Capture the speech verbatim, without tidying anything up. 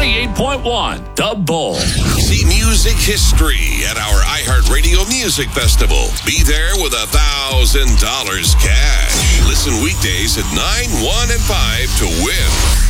ninety-eight point one, The Bull. See music history at our iHeartRadio Music Festival. Be there with a thousand dollars cash. Listen weekdays at nine, one, and five to win.